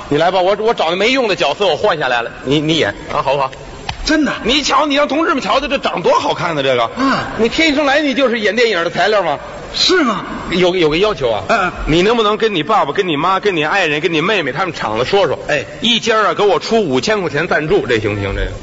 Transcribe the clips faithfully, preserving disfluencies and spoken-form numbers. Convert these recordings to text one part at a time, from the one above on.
你来吧，我我找那没用的角色我换下来了，你你演啊，好不好？ 真的， 你瞧，你让同志们瞧瞧，这长多好看呢！这个， 啊， 你天生来你就是演电影的材料吗？ 是吗？ 有有个要求啊， 嗯， 你能不能跟你爸爸、跟你妈、跟你爱人、跟你妹妹他们厂子说说？ 哎， 一家啊，给我出五千块钱赞助，这行不行？这个？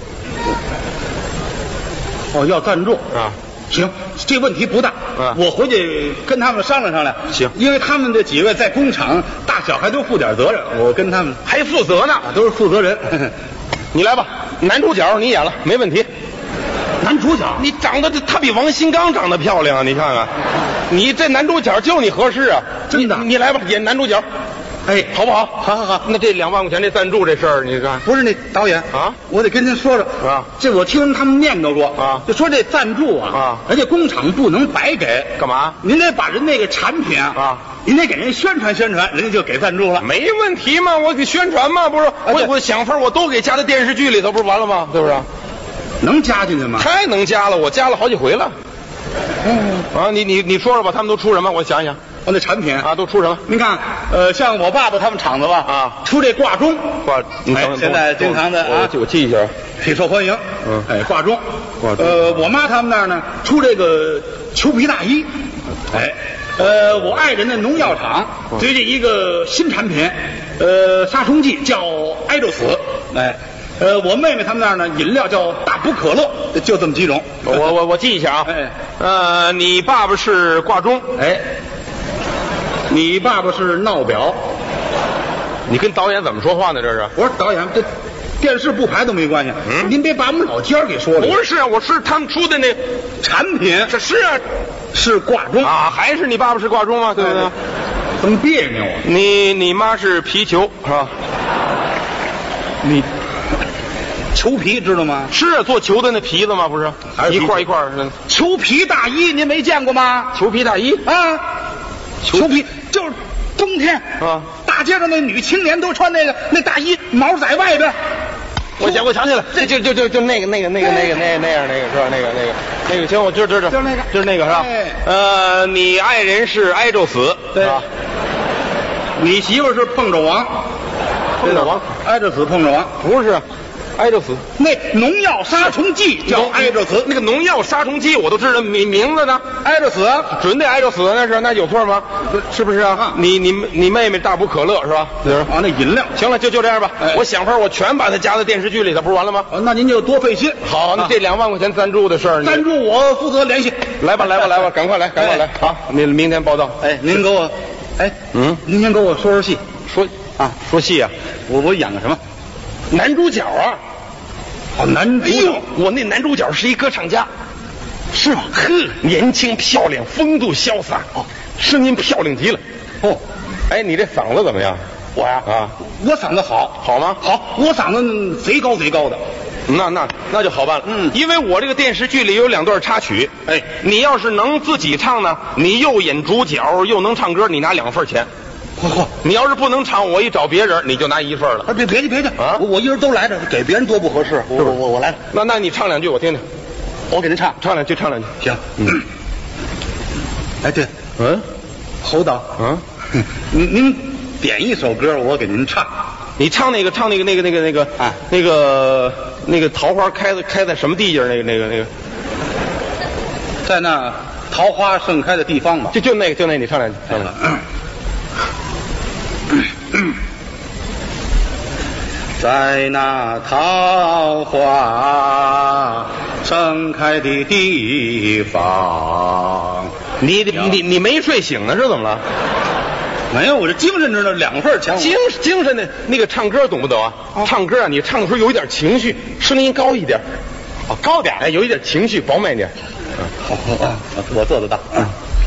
哦，要赞助啊？ 行，这问题不大。 嗯， 我回去跟他们商量商量。 行， 因为他们这几位在工厂，大小还都负点责任，我跟他们还负责呢， 都是负责人。 你来吧，男主角你演了，没问题。 男主角， 你长得他比王新刚长得漂亮啊！你看看，你这男主角就你合适啊！ 真的， 你, 你来吧，演男主角， 哎， 好不好？ 好好好。 那这两万块钱这赞助这事儿，你看不是那导演啊， 我得跟您说说啊， 这我听他们念叨过啊， 就说这赞助啊， 啊， 人家工厂不能白给， 干嘛？ 您得把人那个产品啊， 啊， 您得给人宣传宣传，人家就给赞助了。 没问题嘛，我给宣传嘛，不是？我我想法我都给加在电视剧里头，不是完了吗？对不是？ 能加进去吗？ 太能加了，我加了好几回了。 嗯啊，你你你说说吧，他们都出什么？我想想。 我那产品啊，都出什么？ 您看，呃，像我爸爸他们厂子吧， 啊， 出这挂钟， 挂， 哎，现在经常的啊， 我我记一下， 挺受欢迎。 嗯， 哎，挂钟， 挂钟。 呃，我妈他们那儿呢，出这个裘皮大衣，哎，呃，我爱人的农药厂最近一个新产品，呃，杀虫剂叫艾宙斯，哎。呃，我妹妹他们那儿呢，饮料叫大补可乐，就这么几种。 我我我记一下啊。 哎， 呃，你爸爸是挂钟， 哎，你爸爸是闹表。 你跟导演怎么说话呢？这是？ 我说导演，这电视不排都没关系。嗯，您别把我们老家给说了。 不是啊，我是他们出的那产品。 这是啊， 是挂钟啊，还是你爸爸是挂钟吗？对不对？ 怎么别扭啊？ 你你妈是皮球是吧？ 你。裘皮知道吗？ 是啊，做球的那皮子吗？不是，一块一块的。 裘皮大衣您没见过吗？ 裘皮大衣啊，裘皮就是冬天啊， 大街上那女青年都穿那个那大衣，毛在外边。 我想我想起来，这就就就就那个那个那个那个那那样那个是吧？那个那个那个行，我知道知道， 就是那个就是那个是吧？呃，你爱人是挨着死， 对吧？你媳妇是碰着王， 碰着王， 挨着死碰着王， 不是。挨着死， 那农药杀虫剂叫挨着死， 那个农药杀虫剂我都知道名名字呢， 挨着死， 准得挨着死，那是那有错吗？是不是啊？啊你你你妹妹大补可乐是吧？ 对啊，那饮料。 行了，就就这样吧。哎、我想法我全把它加在电视剧里头，不是完了吗？ 哦、那您就多费心。 好，那这两万块钱赞助的事儿， 赞助我负责联系。 来吧来吧来吧，赶快来赶快来。好，明明天报道。 哎，您给我，哎， 嗯， 您先给我说说戏， 说啊说戏啊， 我我演个什么？ 男主角啊。 哦，男主角、 哎，我那男主角是一歌唱家， 是吗？ 呵，年轻漂亮，风度潇洒，哦，声音漂亮极了。 哦， 哎，你这嗓子怎么样？ 我呀， 啊， 我嗓子好， 好吗？ 好，我嗓子贼高贼高的。 那那那就好办了，嗯，因为我这个电视剧里有两段插曲，哎，你要是能自己唱呢，你又演主角又能唱歌，你拿两份钱。 嚯嚯！ 你要是不能唱，我一找别人，你就拿一份了。 啊，别别去别去啊！ 我我一人都来着，给别人多不合适。我我我来。 那那你唱两句我听听。 我给您唱， 唱两句，唱两句。 行。嗯。哎，对， 嗯， 侯导， 嗯， 您您点一首歌，我给您唱。 你唱那个，唱那个，那个，那个，那个啊， 那个那个桃花开在开在什么地界？那个那个那个， 在那桃花盛开的地方吧。 就就那个，就那，你唱两句，唱两句。 在那桃花盛开的地方， 你你你没睡醒呢，是怎么了？ 没有，我这精神着呢，两份钱。 精精神的那个唱歌懂不懂啊？哦、唱歌啊，你唱的时候有一点情绪，声音高一点。 哦，高点， 哎，有一点情绪，饱满一点。 嗯，好，好，好，我做得到。嗯。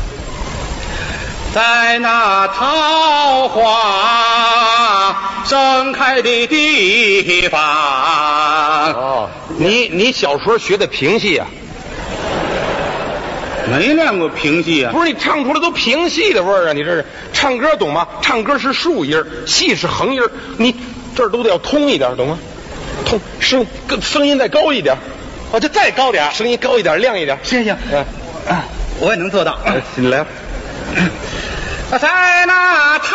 在那桃花盛开的地方。 哦，你你小时候学的评戏啊？ 没练过评戏啊。 不是，你唱出来都评戏的味儿啊！你这是唱歌懂吗？唱歌是竖音，戏是横音，你这儿都得要通一点，懂吗？通声声音再高一点。 哦，就再高点， 声音高一点，亮一点。 行行，嗯、啊，我也能做到。 你来。 在那桃